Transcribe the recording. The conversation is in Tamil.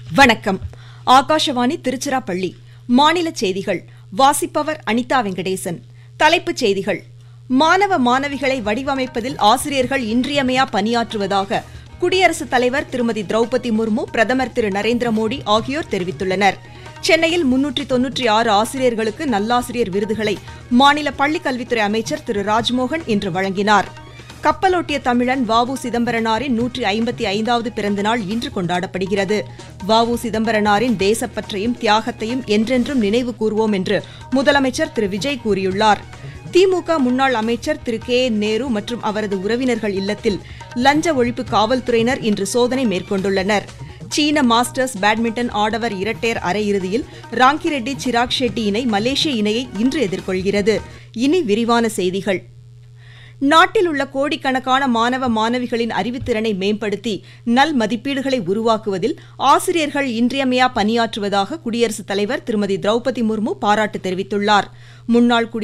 வணக்கம். ஆகாஷவாணி திருச்சிராப்பள்ளி. மாநில செய்திகள் வாசிப்பவர் அனிதா வெங்கடேசன். தலைப்புச் செய்திகள். மாணவ மாணவிகளை வடிவமைப்பதில் ஆசிரியர்கள் இன்றியமையா பணியாற்றுவதாக குடியரசுத் தலைவர் திருமதி திரௌபதி முர்மு, பிரதமர் திரு நரேந்திர மோடி ஆகியோர் தெரிவித்துள்ளனர். சென்னையில் 396 ஆசிரியர்களுக்கு நல்லாசிரியர் விருதுகளை மாநில பள்ளிக்கல்வித்துறை அமைச்சர் திரு ராஜ்மோகன் இன்று வழங்கினார். கப்பலோட்டிய தமிழன் வ.உ. சிதம்பரனாரின் 155வது பிறந்தநாள் இன்று கொண்டாடப்படுகிறது. வ.உ. சிதம்பரனாரின் தேசப்பற்றையும் தியாகத்தையும் என்றென்றும் நினைவு கூர்வோம் என்று முதலமைச்சர் திரு விஜய் கூறியுள்ளார். திமுக முன்னாள் அமைச்சர் திரு கே. நேரு மற்றும் அவரது உறவினர்கள் இல்லத்தில் லஞ்ச ஒழிப்பு காவல்துறையினர் இன்று சோதனை மேற்கொண்டுள்ளனர். சீன மாஸ்டர்ஸ் பேட்மிண்டன் ஆடவர் இரட்டையர் அரையிறுதியில் ராங்கிரெட்டி சிராக் ஷெட்டி இணை மலேசிய இணையை இன்று எதிர்கொள்கிறது. இனி விரிவான செய்திகள். நாட்டில் உள்ள கோடிக்கணக்கான மாணவ மாணவிகளின் அறிவுத்திறனை மேம்படுத்தி நல் மதிப்பீடுகளை உருவாக்குவதில் ஆசிரியர்கள் இன்றியமையா பணியாற்றுவதாக குடியரசுத் தலைவர் திருமதி திரௌபதி முர்மு பாராட்டு தெரிவித்துள்ளார். முன்னாள்